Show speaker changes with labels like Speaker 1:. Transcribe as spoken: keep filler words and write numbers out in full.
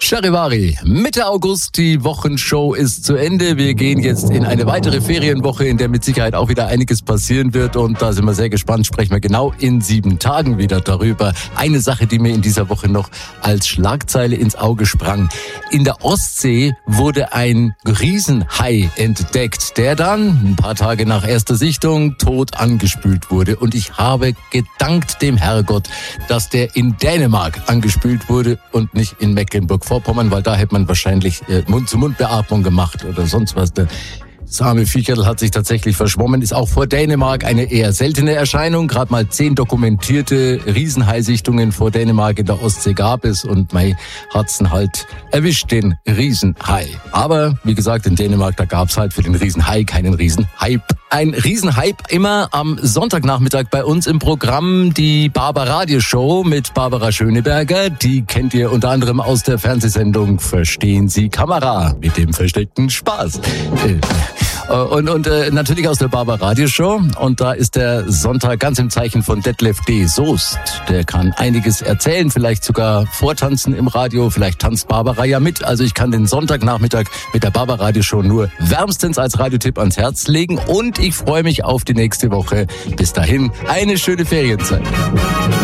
Speaker 1: Charivari, Mitte August, die Wochenshow ist zu Ende. Wir gehen jetzt in eine weitere Ferienwoche, in der mit Sicherheit auch wieder einiges passieren wird. Und da sind wir sehr gespannt, sprechen wir genau in sieben Tagen wieder darüber. Eine Sache, die mir in dieser Woche noch als Schlagzeile ins Auge sprang. In der Ostsee wurde ein Riesenhai entdeckt, der dann ein paar Tage nach erster Sichtung tot angespült wurde. Und ich habe gedankt dem Herrgott, dass der in Dänemark angespült wurde und nicht in Mecklenburg-Vorpommern, weil da hätte man wahrscheinlich äh, Mund-zu-Mund-Beatmung gemacht oder sonst was. Das arme Viecherl hat sich tatsächlich verschwommen, ist auch vor Dänemark eine eher seltene Erscheinung. Gerade mal zehn dokumentierte Riesenhai-Sichtungen vor Dänemark in der Ostsee gab es und mei, hat's halt erwischt, den Riesenhai. Aber wie gesagt, in Dänemark, da gab's halt für den Riesenhai keinen Riesenhype. Ein Riesenhype immer am Sonntagnachmittag bei uns im Programm, die Barbaradio-Show mit Barbara Schöneberger. Die kennt ihr unter anderem aus der Fernsehsendung Verstehen Sie Kamera mit dem versteckten Spaß. Und, und äh, natürlich aus der Barbaradio-Show. Und da ist der Sonntag ganz im Zeichen von Detlef D. Soest. Der kann einiges erzählen, vielleicht sogar vortanzen im Radio. Vielleicht tanzt Barbara ja mit. Also ich kann den Sonntagnachmittag mit der Barbaradio-Show nur wärmstens als Radiotipp ans Herz legen. Und ich freue mich auf die nächste Woche. Bis dahin, eine schöne Ferienzeit.